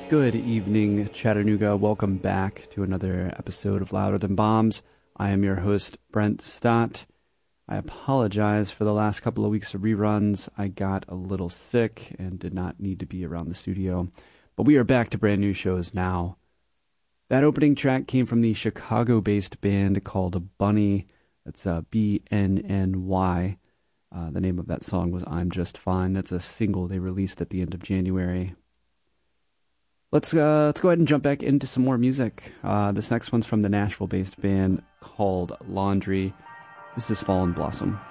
Good evening, Chattanooga. Welcome back to another episode of Louder Than Bombs. I am your host, Brent Stott. I apologize for the last couple of weeks of reruns. I got a little sick and did not need to be around the studio. But we are back to brand new shows now. That opening track came from the Chicago-based band called Bunny. That's B-N-N-Y. The name of that song was I'm Just Fine. That's a single they released at the end of January. Let's go ahead and jump back into some more music. This next one's from the Nashville-based band called Laundry. This is Fallen Blossom.